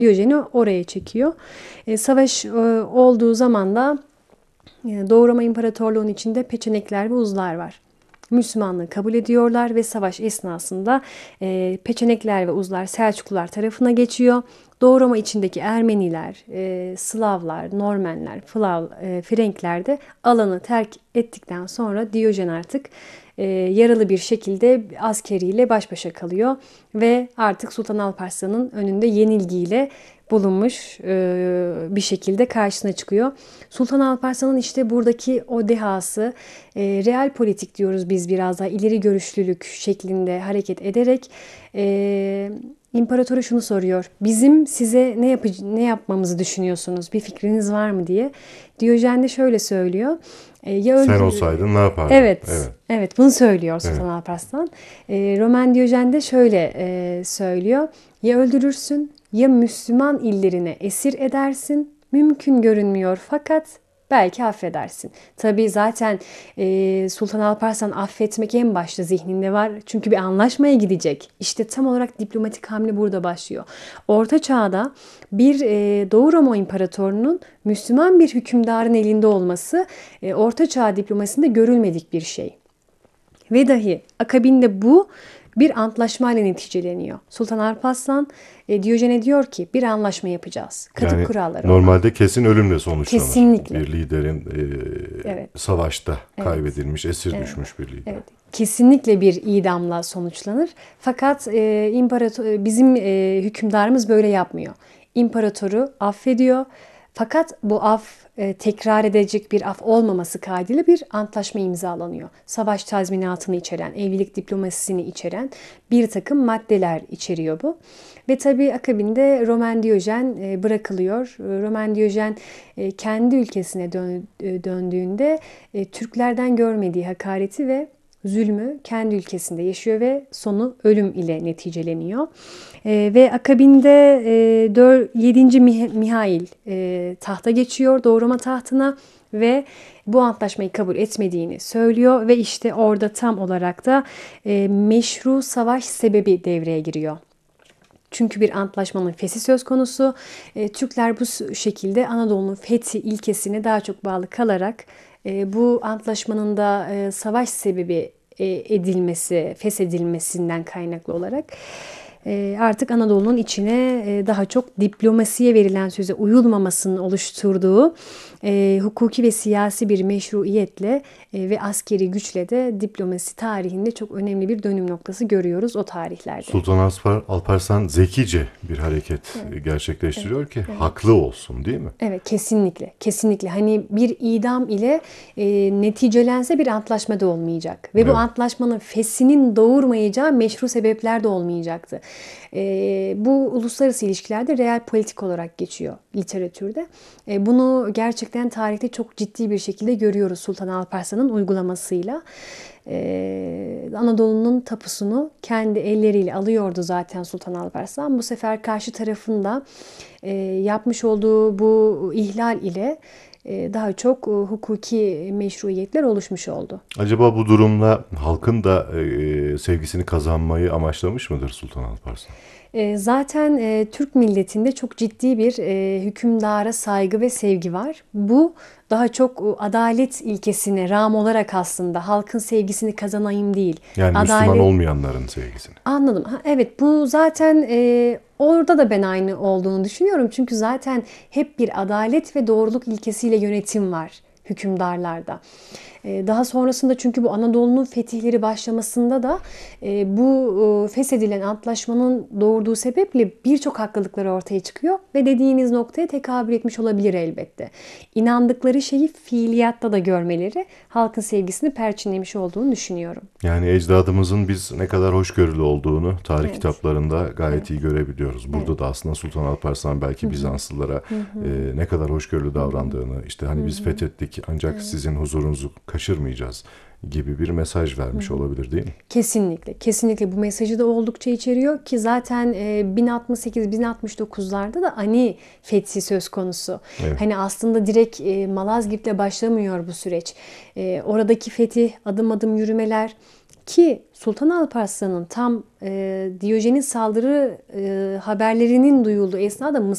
Diyojen'i oraya çekiyor. Savaş olduğu zaman da Doğu Roma İmparatorluğu'nun içinde peçenekler ve uzlar var. Müslümanlığı kabul ediyorlar ve savaş esnasında peçenekler ve uzlar Selçuklular tarafına geçiyor. Doğu Roma içindeki Ermeniler, Slavlar, Normanlar, Frenkler de alanı terk ettikten sonra Diyojen artık yaralı bir şekilde askeriyle baş başa kalıyor ve artık Sultan Alparslan'ın önünde yenilgiyle bulunmuş bir şekilde karşısına çıkıyor. Sultan Alparslan'ın işte buradaki o dehası, real politik diyoruz biz, biraz daha ileri görüşlülük şeklinde hareket ederek İmparatoru şunu soruyor: bizim size ne yapmamızı düşünüyorsunuz? Bir fikriniz var mı diye. Diyojen de şöyle söylüyor. Sen olsaydın ne yapardın? Evet, bunu söylüyor Sultan Evet. Alparslan. Roman Diyojen de şöyle söylüyor: ya öldürürsün ya Müslüman illerine esir edersin. Mümkün görünmüyor fakat belki affedersin. Tabii zaten Sultan Alparslan affetmek en başta zihninde var. Çünkü bir anlaşmaya gidecek. İşte tam olarak diplomatik hamle burada başlıyor. Orta Çağ'da bir Doğu Roma İmparatorluğu'nun Müslüman bir hükümdarın elinde olması Orta Çağ diplomasisinde görülmedik bir şey. Ve dahi akabinde bu bir antlaşmayla neticeleniyor. Sultan Alparslan Diyojen'e diyor ki bir anlaşma yapacağız. Katık Yani kuralları olan. normalde kesin ölümle sonuçlanır. Kesinlikle. Bir liderin Evet. savaşta Evet. kaybedilmiş, esir düşmüş bir lider. Evet. Kesinlikle bir idamla sonuçlanır. Fakat bizim hükümdarımız böyle yapmıyor. İmparatoru affediyor. Fakat bu af tekrar edecek bir af olmaması kaydıyla bir antlaşma imzalanıyor. Savaş tazminatını içeren, evlilik diplomasisini içeren bir takım maddeler içeriyor bu. Ve tabii akabinde Roman Diyojen bırakılıyor. Roman Diyojen kendi ülkesine döndüğünde Türklerden görmediği hakareti ve zulmü kendi ülkesinde yaşıyor ve sonu ölüm ile neticeleniyor. Ve akabinde 7. Mihail tahta geçiyor, Doğu Roma tahtına ve bu antlaşmayı kabul etmediğini söylüyor ve işte orada tam olarak da meşru savaş sebebi devreye giriyor. Çünkü bir antlaşmanın feshi söz konusu. Türkler bu şekilde Anadolu'nun fethi ilkesine daha çok bağlı kalarak bu antlaşmanın da savaş sebebi feshedilmesinden kaynaklı olarak artık Anadolu'nun içine daha çok diplomasiye verilen söze uyulmamasının oluşturduğu hukuki ve siyasi bir meşruiyetle ve askeri güçle de diplomasi tarihinde çok önemli bir dönüm noktası görüyoruz o tarihlerde. Sultan Alparslan zekice bir hareket gerçekleştiriyor ki haklı olsun, değil mi? Evet, kesinlikle. Kesinlikle. Hani bir idam ile neticelense bir antlaşma da olmayacak. Ve bu antlaşmanın feshinin doğurmayacağı meşru sebepler de olmayacaktı. Bu uluslararası ilişkilerde real politik olarak geçiyor literatürde. Bunu gerçekten tarihte çok ciddi bir şekilde görüyoruz Sultan Alparslan'ın uygulamasıyla. Anadolu'nun tapusunu kendi elleriyle alıyordu zaten Sultan Alparslan. Bu sefer karşı tarafında yapmış olduğu bu ihlal ile daha çok hukuki meşruiyetler oluşmuş oldu. Acaba bu durumla halkın da sevgisini kazanmayı amaçlamış mıdır Sultan Alparslan? Zaten Türk milletinde çok ciddi bir hükümdara saygı ve sevgi var. Bu daha çok adalet ilkesine rağm olarak aslında halkın sevgisini kazanayım değil. Yani Müslüman olmayanların sevgisini. Anladım. Evet, bu zaten orada da ben aynı olduğunu düşünüyorum. Çünkü zaten hep bir adalet ve doğruluk ilkesiyle yönetim var hükümdarlarda. Daha sonrasında çünkü bu Anadolu'nun fetihleri başlamasında da bu feshedilen antlaşmanın doğurduğu sebeple birçok haklılıklar ortaya çıkıyor ve dediğiniz noktaya tekabül etmiş olabilir elbette. İnandıkları şeyi fiiliyatta da görmeleri halkın sevgisini perçinlemiş olduğunu düşünüyorum. Yani ecdadımızın biz ne kadar hoşgörülü olduğunu tarih kitaplarında gayet iyi görebiliyoruz. Burada da aslında Sultan Alparslan belki Bizanslılara ne kadar hoşgörülü davrandığını, işte hani biz fethettik ancak sizin huzurunuzu kaçırmayacağız gibi bir mesaj vermiş olabilir, değil mi? Kesinlikle. Kesinlikle bu mesajı da oldukça içeriyor ki zaten 1068-1069'larda da Ani fethi söz konusu. Evet. Hani aslında direkt Malazgirt'le başlamıyor bu süreç. Oradaki fetih, adım adım yürümeler ki Sultan Alparslan'ın tam Diyojen'in saldırı haberlerinin duyulduğu esnada